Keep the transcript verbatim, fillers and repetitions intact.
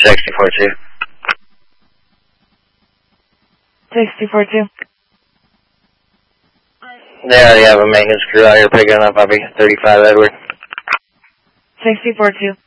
sixty-four two. sixty-four two. They already have a maintenance crew out here picking up. I'll be thirty-five Edward. sixty-four two.